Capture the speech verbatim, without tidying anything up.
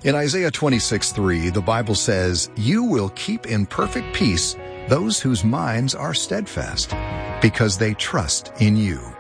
In Isaiah twenty-six three, the Bible says, "You will keep in perfect peace those whose minds are steadfast, because they trust in you."